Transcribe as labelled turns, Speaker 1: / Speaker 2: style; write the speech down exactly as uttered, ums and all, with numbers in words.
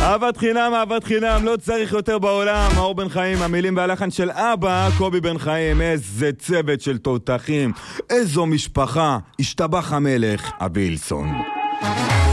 Speaker 1: אהבת חינם, אהבת חינם, לא צריך יותר בעולם. מאור בן חיים, המילים והלחן של אבא, קובי בן חיים. איזה צוות של תותחים, איזו משפחה, השתבח המלך, אבילסון.